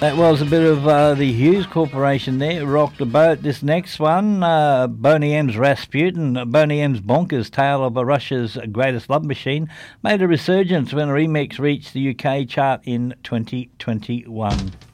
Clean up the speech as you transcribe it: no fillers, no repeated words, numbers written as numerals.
That was a bit of the Hughes Corporation there, Rock the Boat. This next one, Boney M's Rasputin, Boney M's Bonkers Tale of Russia's Greatest Love Machine, made a resurgence when a remix reached the UK chart in 2021.